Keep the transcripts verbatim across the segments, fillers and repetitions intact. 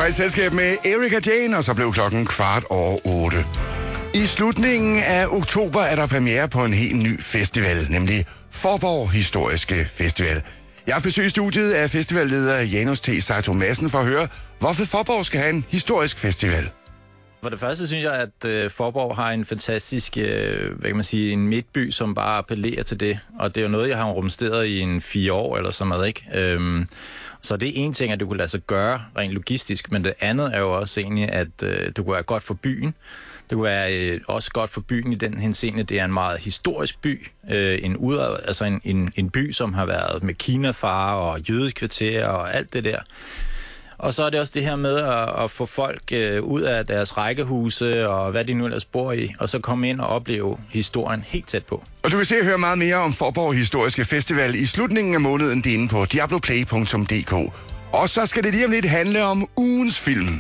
var i selskab med Erika Jane, og så blev klokken kvart over otte. I slutningen af oktober er der premiere på en helt ny festival, nemlig Faaborg Historiske Festival. Jeg har besøgt studiet af festivalleder Janus T. Saito Madsen for at høre, hvorfor Faaborg skal have en historisk festival. For det første synes jeg, at øh, Faaborg har en fantastisk, øh, hvad kan man sige, en midtby, som bare appellerer til det. Og det er jo noget, jeg har rumsteret i en fire år eller sådan noget, ikke? Øhm, så det er en ting, at du kunne lade sig gøre rent logistisk, men det andet er jo også egentlig, at øh, det kunne være godt for byen. Det kunne være øh, også godt for byen i den henseende. Det er en meget historisk by. Øh, en, udad, altså en, en, en by, som har været med Kina-far og jødisk kvarter og alt det der. Og så er det også det her med at, at få folk øh, ud af deres rækkehuse og hvad de nu ellers bor i, og så komme ind og opleve historien helt tæt på. Og du vil se og høre meget mere om Faaborg Historiske Festival i slutningen af måneden, det er inde på diabloplay punktum d k. Og så skal det lige om lidt handle om ugens film.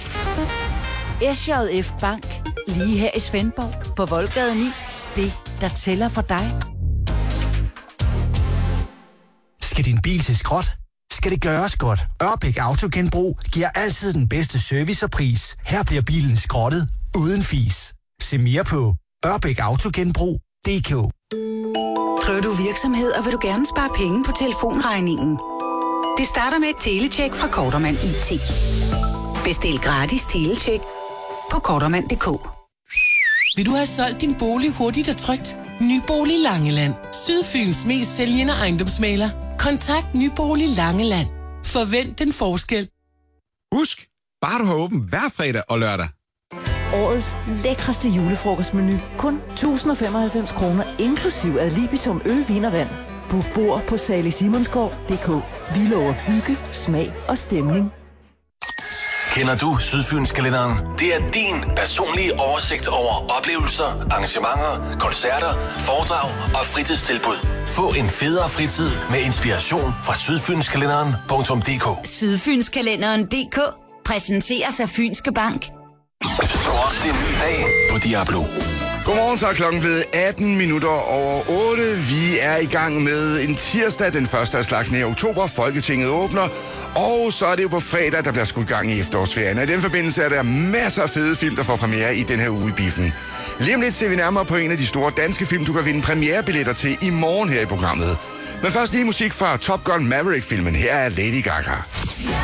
S J F Bank, lige her i Svendborg, på Voldgade ni. Det, der tæller for dig. Skal din bil til skrot? Skal det gøres godt? Ørbæk Autogenbrug giver altid den bedste service og pris. Her bliver bilen skrottet uden fis. Se mere på ørbæk autogenbrug punktum d k. Driver du virksomhed, og vil du gerne spare penge på telefonregningen? Det starter med et telecheck fra Kortermand I T. Bestil gratis telecheck på kortermand punktum d k. Vil du have solgt din bolig hurtigt og trygt? Nybolig Langeland. Sydfyns mest sælgende ejendomsmægler. Kontakt Nybolig Langeland. Forvent den forskel. Husk, bare du har åbent hver fredag og lørdag. Årets lækreste julefrokostmenu. Kun tusind og femoghalvfems kroner, inklusiv ad libitum øl, vin og vand. Book bord på salig simonsgaard punktum d k. Vi lover hygge, smag og stemning. Kender du Sydfynskalenderen? Det er din personlige oversigt over oplevelser, arrangementer, koncerter, foredrag og fritidstilbud. Få en federe fritid med inspiration fra sydfynskalenderen punktum d k. Sydfynskalenderen punktum d k præsenteres af Fynske Bank. Stå op til en ny dag på Diablo. Godmorgen, så er klokken blevet atten minutter over otte. Vi er i gang med en tirsdag, den første af slagsen i oktober. Folketinget åbner, og så er det jo på fredag, der bliver skudt gang i efterårsferien. Og i den forbindelse er der masser af fede film, der får premiere i den her uge i biffen. Lige om lidt ser vi nærmere på en af de store danske film, du kan vinde premierebilletter til i morgen her i programmet. Men først lige musik fra Top Gun Maverick-filmen. Her er Lady Gaga.